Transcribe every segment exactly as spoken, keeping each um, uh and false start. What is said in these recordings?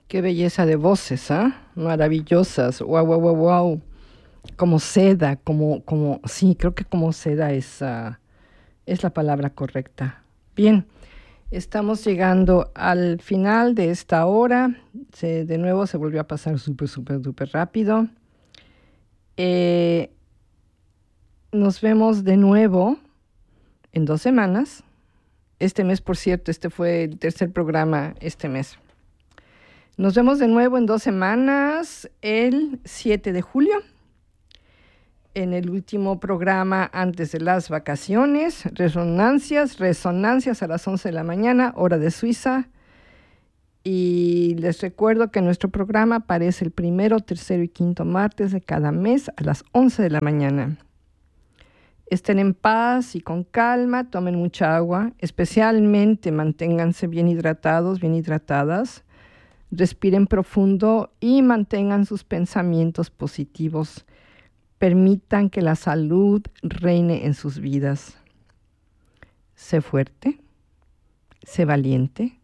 Qué belleza de voces, ¿ah? Maravillosas. Wow, wow, wow, wow. Como seda, como, como, sí, creo que como seda es, ah, es la palabra correcta. Bien, estamos llegando al final de esta hora. Se- de nuevo se volvió a pasar súper, súper, súper rápido. Eh, Nos vemos de nuevo en dos semanas. Este mes, por cierto, este fue el tercer programa este mes. Nos vemos de nuevo en dos semanas, el siete de julio, en el último programa antes de las vacaciones. Resonancias, resonancias a las once de la mañana, hora de Suiza. Y les recuerdo que nuestro programa aparece el primero, tercero y quinto martes de cada mes a las once de la mañana. Estén en paz y con calma, tomen mucha agua, especialmente manténganse bien hidratados, bien hidratadas. Respiren profundo y mantengan sus pensamientos positivos. Permitan que la salud reine en sus vidas. Sé fuerte, sé valiente,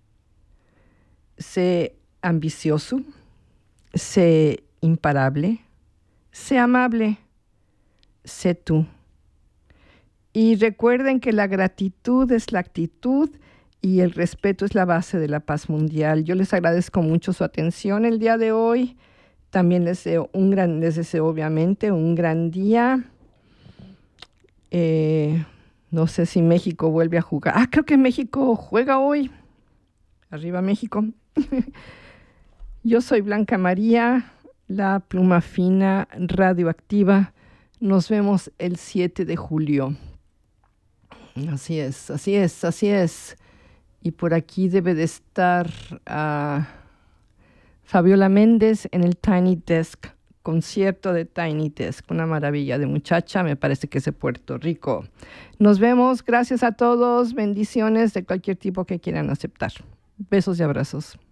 sé ambicioso, sé imparable, sé amable, sé tú. Y recuerden que la gratitud es la actitud y el respeto es la base de la paz mundial. Yo les agradezco mucho su atención el día de hoy. También les deseo, un gran, les deseo obviamente un gran día. Eh, no sé si México vuelve a jugar. Ah, creo que México juega hoy. Arriba México. Yo soy Blanca María, la pluma fina radioactiva. Nos vemos el siete de julio. Así es, así es, así es. Y por aquí debe de estar uh, Fabiola Méndez en el Tiny Desk, concierto de Tiny Desk, una maravilla de muchacha, me parece que es de Puerto Rico. Nos vemos, gracias a todos, bendiciones de cualquier tipo que quieran aceptar. Besos y abrazos.